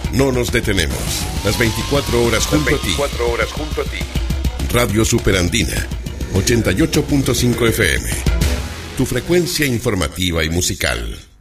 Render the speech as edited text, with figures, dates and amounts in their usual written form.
No nos detenemos. Las 24 horas junto a ti. Radio Superandina, 88.5 FM. Tu frecuencia informativa y musical.